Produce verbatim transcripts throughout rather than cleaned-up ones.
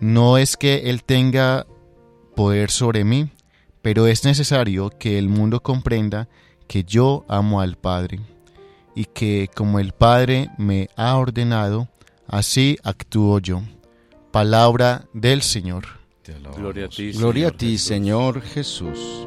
No es que Él tenga poder sobre mí, pero es necesario que el mundo comprenda que yo amo al Padre y que como el Padre me ha ordenado, así actúo yo. Palabra del Señor. Gloria a ti, Gloria Señor a ti, Jesús. Señor Jesús.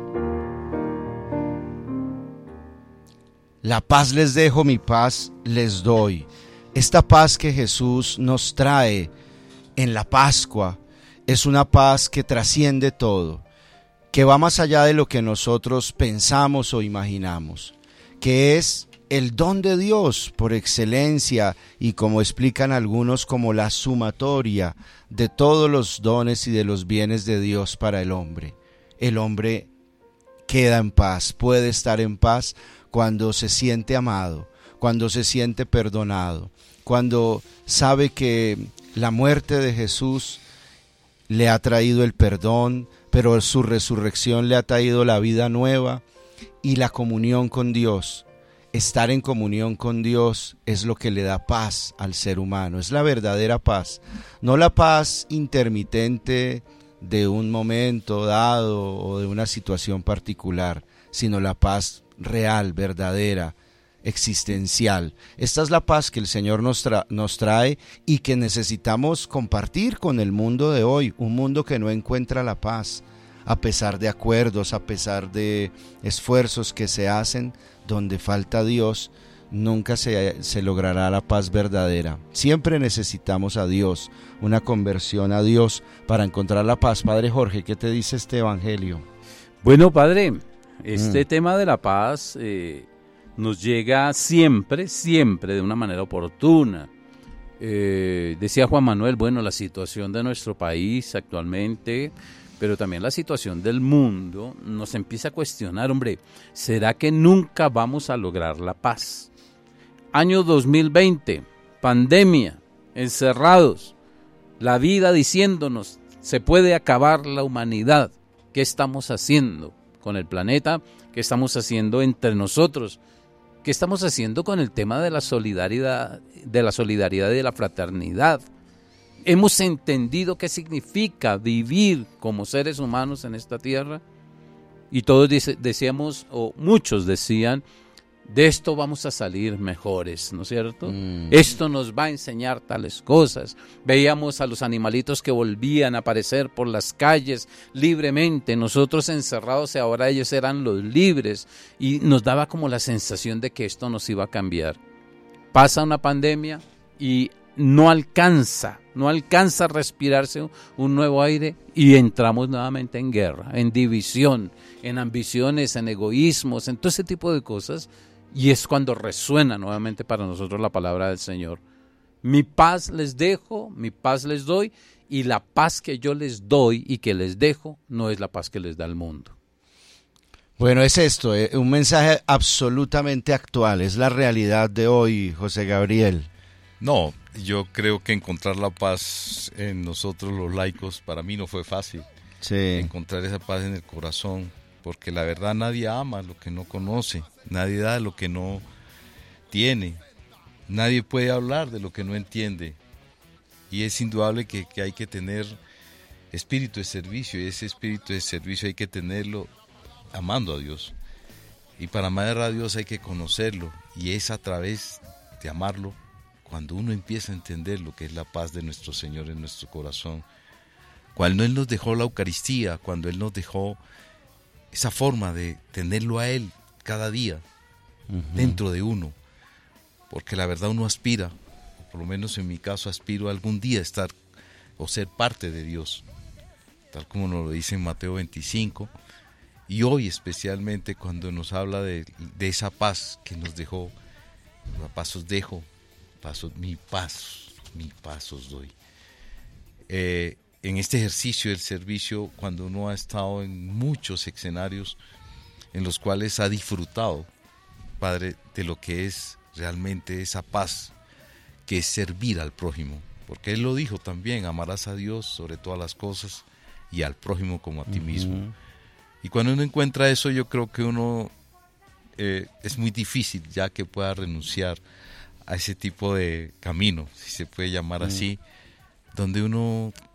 La paz les dejo, mi paz les doy. Esta paz que Jesús nos trae en la Pascua es una paz que trasciende todo, que va más allá de lo que nosotros pensamos o imaginamos, que es el don de Dios por excelencia y, como explican algunos, como la sumatoria de todos los dones y de los bienes de Dios para el hombre. El hombre queda en paz, puede estar en paz cuando se siente amado, cuando se siente perdonado, cuando sabe que la muerte de Jesús le ha traído el perdón, pero su resurrección le ha traído la vida nueva y la comunión con Dios. Estar en comunión con Dios es lo que le da paz al ser humano, es la verdadera paz, no la paz intermitente de un momento dado o de una situación particular, sino la paz real, verdadera, existencial. Esta es la paz que el Señor nos, tra- nos trae y que necesitamos compartir con el mundo de hoy, un mundo que no encuentra la paz, a pesar de acuerdos, a pesar de esfuerzos que se hacen. Donde falta Dios, nunca se, se logrará la paz verdadera. Siempre necesitamos a Dios, una conversión a Dios para encontrar la paz. Padre Jorge, ¿qué te dice este evangelio? Bueno, Padre, este Mm. tema de la paz eh, nos llega siempre, siempre de una manera oportuna. Eh, decía Juan Manuel, bueno, la situación de nuestro país actualmente, pero también la situación del mundo nos empieza a cuestionar, hombre, ¿será que nunca vamos a lograr la paz? Año dos mil veinte, pandemia, encerrados, la vida diciéndonos, se puede acabar la humanidad. ¿Qué estamos haciendo con el planeta? ¿Qué estamos haciendo entre nosotros? ¿Qué estamos haciendo con el tema de la solidaridad, de la solidaridad y de la fraternidad? ¿Hemos entendido qué significa vivir como seres humanos en esta tierra? Y todos dice, decíamos, o muchos decían, de esto vamos a salir mejores, ¿no es cierto? Mm. Esto nos va a enseñar tales cosas. Veíamos a los animalitos que volvían a aparecer por las calles libremente, nosotros encerrados y ahora ellos eran los libres, y nos daba como la sensación de que esto nos iba a cambiar. Pasa una pandemia y no alcanza, no alcanza a respirarse un nuevo aire y entramos nuevamente en guerra, en división, en ambiciones, en egoísmos, en todo ese tipo de cosas, y es cuando resuena nuevamente para nosotros la palabra del Señor. Mi paz les dejo, mi paz les doy, y la paz que yo les doy y que les dejo no es la paz que les da el mundo. Bueno, es esto, eh, un mensaje absolutamente actual, es la realidad de hoy, José Gabriel. No, yo creo que encontrar la paz en nosotros los laicos, para mí no fue fácil. Sí. Encontrar esa paz en el corazón, porque la verdad nadie ama lo que no conoce, nadie da lo que no tiene, nadie puede hablar de lo que no entiende. Y es indudable que, que hay que tener espíritu de servicio, y ese espíritu de servicio hay que tenerlo amando a Dios. Y para amar a Dios hay que conocerlo, y es a través de amarlo cuando uno empieza a entender lo que es la paz de nuestro Señor en nuestro corazón. Cuando Él nos dejó la Eucaristía, cuando Él nos dejó esa forma de tenerlo a Él cada día, uh-huh, dentro de uno. Porque la verdad uno aspira, o por lo menos en mi caso aspiro a algún día estar o ser parte de Dios, tal como nos lo dice en Mateo veinticinco, y hoy especialmente cuando nos habla de, de esa paz que nos dejó. La paz os dejo, paso, mi paz, mi paz os doy. Eh, en este ejercicio del servicio, cuando uno ha estado en muchos escenarios en los cuales ha disfrutado, Padre, de lo que es realmente esa paz, que es servir al prójimo, porque Él lo dijo también, amarás a Dios sobre todas las cosas y al prójimo como a ti uh-huh. mismo. Y cuando uno encuentra eso, yo creo que uno eh, es muy difícil ya que pueda renunciar a ese tipo de camino, si se puede llamar uh-huh. así, donde uno